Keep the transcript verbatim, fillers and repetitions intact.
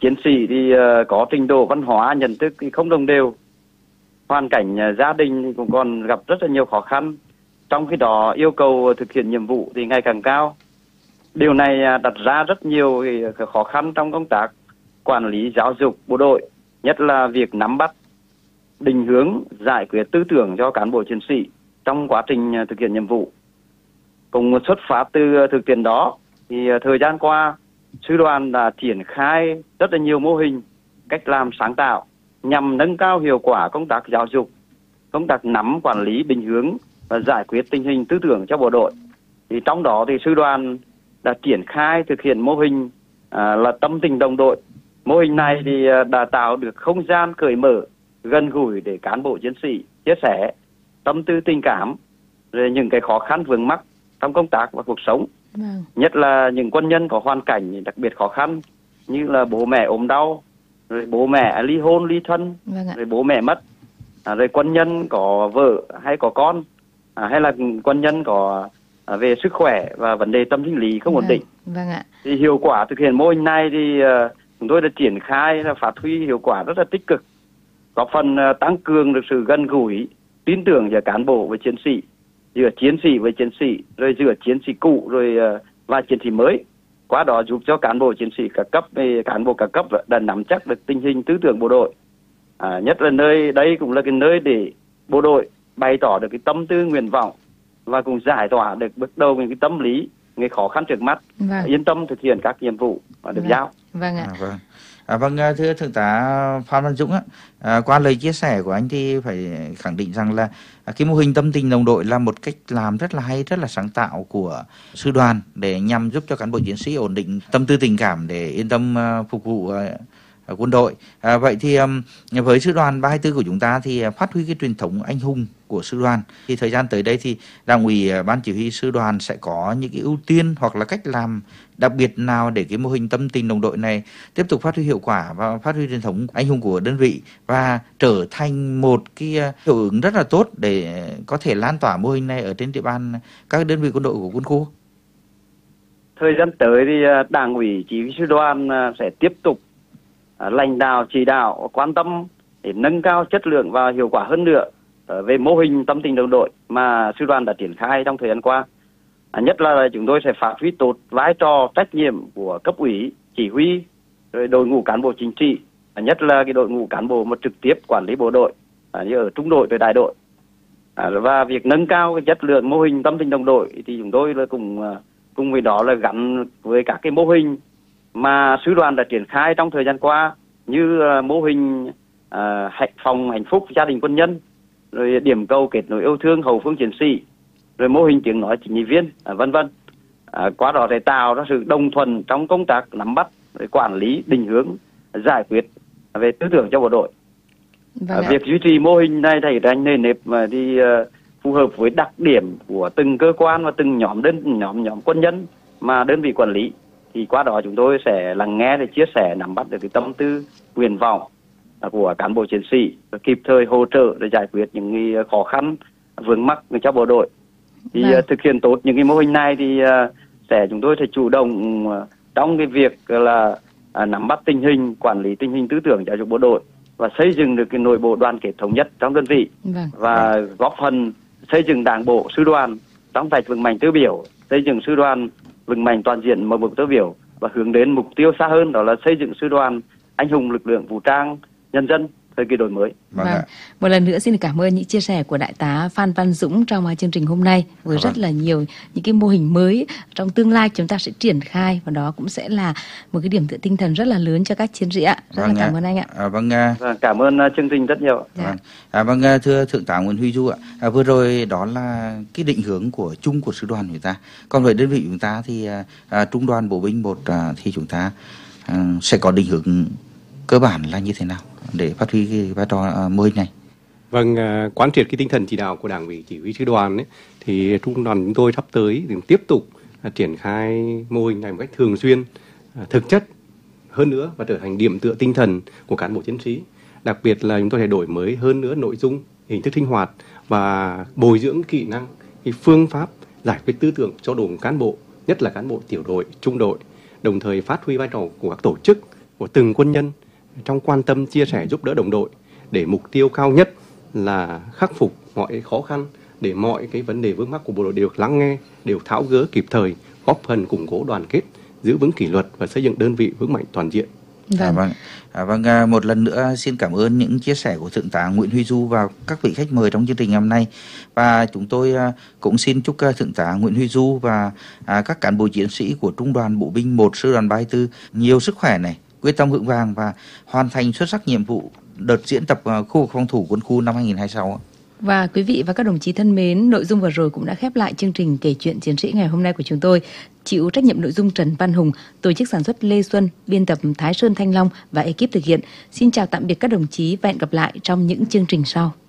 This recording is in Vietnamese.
chiến sĩ thì có trình độ văn hóa, nhận thức thì không đồng đều, hoàn cảnh gia đình thì cũng còn gặp rất là nhiều khó khăn. Trong khi đó yêu cầu thực hiện nhiệm vụ thì ngày càng cao. Điều này đặt ra rất nhiều khó khăn trong công tác quản lý giáo dục bộ đội, nhất là việc nắm bắt, định hướng, giải quyết tư tưởng cho cán bộ chiến sĩ trong quá trình thực hiện nhiệm vụ. Cùng xuất phát từ thực tiễn đó, thì thời gian qua, sư đoàn đã triển khai rất là nhiều mô hình, cách làm sáng tạo nhằm nâng cao hiệu quả công tác giáo dục, công tác nắm, quản lý, định hướng và giải quyết tình hình tư tưởng cho bộ đội. Thì trong đó thì sư đoàn đã triển khai thực hiện mô hình à, là tâm tình đồng đội. Mô hình này thì đã tạo được không gian cởi mở, gần gũi để cán bộ chiến sĩ chia sẻ tâm tư tình cảm về những cái khó khăn vướng mắc trong công tác và cuộc sống. Vâng. Nhất là những quân nhân có hoàn cảnh đặc biệt khó khăn như là bố mẹ ốm đau, rồi bố mẹ ly hôn ly thân, vâng rồi bố mẹ mất, à, rồi quân nhân có vợ hay có con, à, hay là quân nhân có à, về sức khỏe và vấn đề tâm sinh lý không ổn định. Vâng ạ. Thì hiệu quả thực hiện mô hình này thì uh, chúng tôi đã triển khai là phát huy hiệu quả rất là tích cực, góp phần uh, tăng cường được sự gần gũi, tin tưởng giữa cán bộ với chiến sĩ, giữa chiến sĩ với chiến sĩ, rồi giữa chiến sĩ cũ rồi uh, và chiến sĩ mới. Qua đó giúp cho cán bộ chiến sĩ các cấp, cán bộ các cấp đã nắm chắc được tình hình tư tưởng bộ đội. À, nhất là nơi đây cũng là cái nơi để bộ đội bày tỏ được cái tâm tư nguyện vọng và cũng giải tỏa được bước đầu những cái tâm lý, những khó khăn trước mắt, vâng. yên tâm thực hiện các nhiệm vụ mà được vâng. giao. Vâng ạ. À, vâng. À, vâng, thưa Thượng tá Phan Văn Dũng á, à, qua lời chia sẻ của anh thì phải khẳng định rằng là à, cái mô hình tâm tình đồng đội là một cách làm rất là hay, rất là sáng tạo của sư đoàn để nhằm giúp cho cán bộ chiến sĩ ổn định tâm tư tình cảm để yên tâm uh, phục vụ uh, quân đội. À, vậy thì um, với sư đoàn ba hai tư của chúng ta thì uh, phát huy cái truyền thống anh hùng của sư đoàn, thì thời gian tới đây thì Đảng ủy uh, Ban chỉ huy sư đoàn sẽ có những cái ưu tiên hoặc là cách làm đặc biệt nào để cái mô hình tâm tình đồng đội này tiếp tục phát huy hiệu quả và phát huy truyền thống anh hùng của đơn vị và trở thành một cái hiệu ứng rất là tốt để có thể lan tỏa mô hình này ở trên địa bàn các đơn vị quân đội của quân khu? Thời gian tới thì Đảng ủy chỉ huy sư đoàn sẽ tiếp tục lãnh đạo chỉ đạo quan tâm để nâng cao chất lượng và hiệu quả hơn nữa về mô hình tâm tình đồng đội mà sư đoàn đã triển khai trong thời gian qua. À, nhất là chúng tôi sẽ phát huy tốt vai trò trách nhiệm của cấp ủy, chỉ huy, rồi đội ngũ cán bộ chính trị, à, nhất là cái đội ngũ cán bộ mà trực tiếp quản lý bộ đội, à, như ở trung đội, rồi đại đội. À, và việc nâng cao cái chất lượng mô hình tâm tình đồng đội thì chúng tôi là cùng cùng với đó là gắn với các cái mô hình mà sư đoàn đã triển khai trong thời gian qua, như uh, mô hình uh, phòng hạnh phúc gia đình quân nhân, rồi điểm cầu kết nối yêu thương hậu phương chiến sĩ, rồi mô hình tiếng nói chính trị viên, à, vân vân. À, qua đó để tạo ra sự đồng thuận trong công tác nắm bắt, quản lý, định hướng, giải quyết về tư tưởng cho bộ đội. Vâng à, việc duy trì mô hình này thì thành nền nếp mà đi uh, phù hợp với đặc điểm của từng cơ quan và từng nhóm đơn nhóm nhóm quân nhân mà đơn vị quản lý. Thì qua đó chúng tôi sẽ lắng nghe để chia sẻ, nắm bắt được cái tâm tư, nguyện vọng của cán bộ chiến sĩ, kịp thời hỗ trợ để giải quyết những khó khăn vướng mắc cho bộ đội. Thì vâng. uh, thực hiện tốt những cái mô hình này thì uh, sẽ chúng tôi sẽ chủ động uh, trong cái việc là uh, nắm bắt tình hình, quản lý tình hình tư tưởng giáo dục bộ đội và xây dựng được cái nội bộ đoàn kết thống nhất trong đơn vị, vâng. và góp phần xây dựng đảng bộ sư đoàn trong sạch vững mạnh tiêu biểu, xây dựng sư đoàn vững mạnh toàn diện mẫu mực tiêu biểu và hướng đến mục tiêu xa hơn, đó là xây dựng sư đoàn anh hùng lực lượng vũ trang nhân dân thời kỳ đổi mới. Vâng. Vâng. Một lần nữa xin cảm ơn những chia sẻ của Đại tá Phan Văn Dũng trong chương trình hôm nay với vâng. rất là nhiều những cái mô hình mới trong tương lai chúng ta sẽ triển khai, và đó cũng sẽ là một cái điểm tựa tinh thần rất là lớn cho các chiến sĩ ạ. Rất vâng là cảm ạ. ơn anh ạ. À, vâng, vâng, cảm ơn uh, chương trình rất nhiều. Dạ. Vâng. À, vâng, thưa Thượng tá Nguyễn Huy Du ạ, à, vừa rồi đó là cái định hướng của chung của sư đoàn của chúng ta. Còn với đơn vị chúng ta thì à, trung đoàn bộ binh một à, thì chúng ta à, sẽ có định hướng cơ bản là như thế nào để phát huy cái vai trò uh, mô hình này? Vâng, uh, quán triệt cái tinh thần chỉ đạo của Đảng ủy chỉ huy sư đoàn ấy, thì trung đoàn chúng tôi sắp tới thì tiếp tục uh, triển khai mô hình này một cách thường xuyên, uh, thực chất hơn nữa và trở thành điểm tựa tinh thần của cán bộ chiến sĩ. Đặc biệt là chúng tôi sẽ đổi mới hơn nữa nội dung, hình thức sinh hoạt và bồi dưỡng kỹ năng, cái phương pháp giải quyết tư tưởng cho đội ngũ cán bộ, nhất là cán bộ tiểu đội, trung đội, đồng thời phát huy vai trò của các tổ chức của từng quân nhân trong quan tâm, chia sẻ, giúp đỡ đồng đội, để mục tiêu cao nhất là khắc phục mọi khó khăn, để mọi cái vấn đề vướng mắc của bộ đội đều được lắng nghe, đều tháo gỡ kịp thời, góp phần củng cố đoàn kết, giữ vững kỷ luật và xây dựng đơn vị vững mạnh toàn diện. Vâng. À, vâng. À, vâng, à, một lần nữa xin cảm ơn những chia sẻ của Thượng tá Nguyễn Huy Du và các vị khách mời trong chương trình hôm nay. Và chúng tôi à, cũng xin chúc à, Thượng tá Nguyễn Huy Du và à, các cán bộ chiến sĩ của Trung đoàn Bộ binh một Sư đoàn ba mươi tư nhiều sức khỏe này, quyết tâm vững vàng và hoàn thành xuất sắc nhiệm vụ đợt diễn tập à, khu vực phòng thủ quân khu năm hai nghìn không trăm hai mươi sáu. Và quý vị và các đồng chí thân mến, nội dung vừa rồi cũng đã khép lại chương trình Kể chuyện chiến sĩ ngày hôm nay của chúng tôi. Chịu trách nhiệm nội dung Trần Văn Hùng, tổ chức sản xuất Lê Xuân, biên tập Thái Sơn Thanh Long và ekip thực hiện. Xin chào tạm biệt các đồng chí và hẹn gặp lại trong những chương trình sau.